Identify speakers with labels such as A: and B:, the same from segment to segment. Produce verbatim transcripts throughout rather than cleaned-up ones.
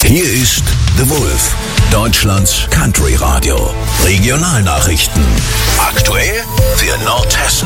A: Hier ist The Wolf, Deutschlands Country Radio. Regionalnachrichten. Aktuell für Nordhessen.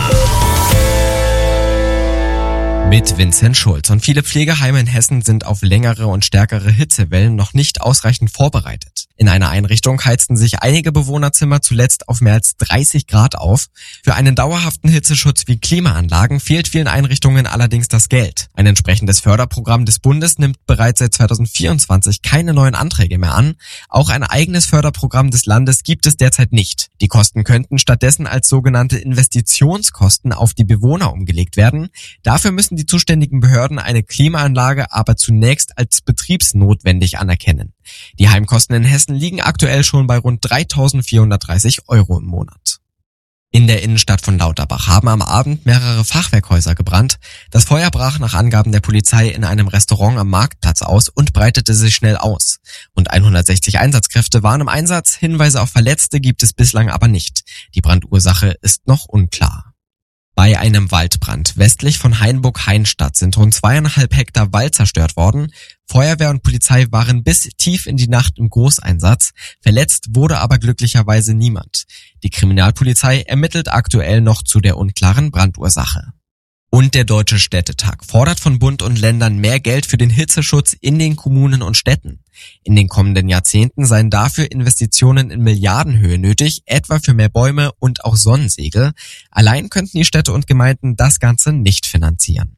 B: Mit Vincent Schulz. Und viele Pflegeheime in Hessen sind auf längere und stärkere Hitzewellen noch nicht ausreichend vorbereitet. In einer Einrichtung heizten sich einige Bewohnerzimmer zuletzt auf mehr als dreißig Grad auf. Für einen dauerhaften Hitzeschutz wie Klimaanlagen fehlt vielen Einrichtungen allerdings das Geld. Ein entsprechendes Förderprogramm des Bundes nimmt bereits seit zweitausendvierundzwanzig keine neuen Anträge mehr an. Auch ein eigenes Förderprogramm des Landes gibt es derzeit nicht. Die Kosten könnten stattdessen als sogenannte Investitionskosten auf die Bewohner umgelegt werden. Dafür müssen die zuständigen Behörden eine Klimaanlage aber zunächst als betriebsnotwendig anerkennen. Die Heimkosten in Hessen liegen aktuell schon bei rund dreitausendvierhundertdreißig Euro im Monat. In der Innenstadt von Lauterbach haben am Abend mehrere Fachwerkhäuser gebrannt. Das Feuer brach nach Angaben der Polizei in einem Restaurant am Marktplatz aus und breitete sich schnell aus. Rund hundertsechzig Einsatzkräfte waren im Einsatz, Hinweise auf Verletzte gibt es bislang aber nicht. Die Brandursache ist noch unklar. Bei einem Waldbrand westlich von Hainburg-Hainstadt sind rund zweieinhalb Hektar Wald zerstört worden. Feuerwehr und Polizei waren bis tief in die Nacht im Großeinsatz. Verletzt wurde aber glücklicherweise niemand. Die Kriminalpolizei ermittelt aktuell noch zu der unklaren Brandursache. Und der Deutsche Städtetag fordert von Bund und Ländern mehr Geld für den Hitzeschutz in den Kommunen und Städten. In den kommenden Jahrzehnten seien dafür Investitionen in Milliardenhöhe nötig, etwa für mehr Bäume und auch Sonnensegel. Allein könnten die Städte und Gemeinden das Ganze nicht finanzieren.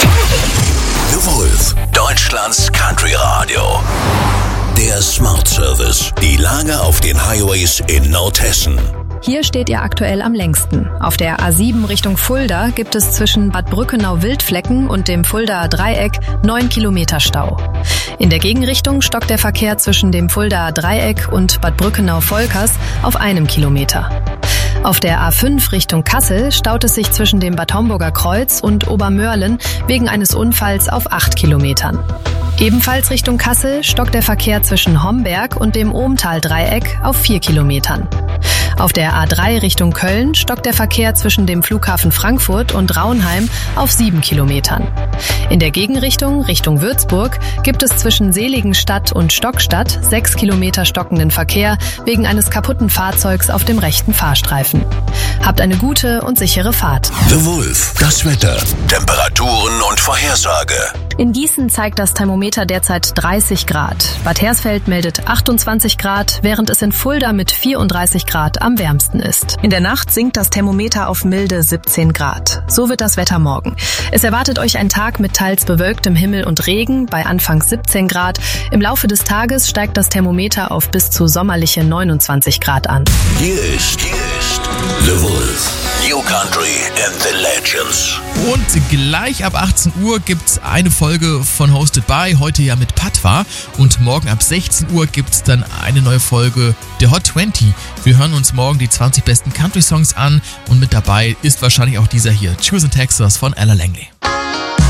A: The Wolf, Deutschlands Country Radio. Der Smart Service. Die Lage auf den Highways in Nordhessen.
C: Hier steht ihr aktuell am längsten. Auf der A sieben Richtung Fulda gibt es zwischen Bad Brückenau-Wildflecken und dem Fuldaer Dreieck neun Kilometer Stau. In der Gegenrichtung stockt der Verkehr zwischen dem Fuldaer Dreieck und Bad Brückenau-Volkers auf einem Kilometer. Auf der A fünf Richtung Kassel staut es sich zwischen dem Bad Homburger Kreuz und Obermörlen wegen eines Unfalls auf acht Kilometern. Ebenfalls Richtung Kassel stockt der Verkehr zwischen Homberg und dem Ohmtal-Dreieck auf vier Kilometern. Auf der A drei Richtung Köln stockt der Verkehr zwischen dem Flughafen Frankfurt und Raunheim auf sieben Kilometern. In der Gegenrichtung Richtung Würzburg gibt es zwischen Seligenstadt und Stockstadt sechs Kilometer stockenden Verkehr wegen eines kaputten Fahrzeugs auf dem rechten Fahrstreifen. Habt eine gute und sichere Fahrt.
A: The Wolf, das Wetter, Temperaturen und Vorhersage.
C: In Gießen zeigt das Thermometer derzeit dreißig Grad. Bad Hersfeld meldet achtundzwanzig Grad, während es in Fulda mit vierunddreißig Grad am wärmsten ist. In der Nacht sinkt das Thermometer auf milde siebzehn Grad. So wird das Wetter morgen. Es erwartet euch ein Tag mit teils bewölktem Himmel und Regen bei anfangs siebzehn Grad. Im Laufe des Tages steigt das Thermometer auf bis zu sommerliche neunundzwanzig Grad an.
A: Hier ist, hier ist The Wolf. New Country and the Legends.
D: Und gleich ab achtzehn Uhr gibt's eine Folge von Hosted by, heute ja mit Patwa. Und morgen ab sechzehn Uhr gibt's dann eine neue Folge der Hot zwanzig. Wir hören uns morgen die zwanzig besten Country-Songs an und mit dabei ist wahrscheinlich auch dieser hier, Choose in Texas von Ella Langley.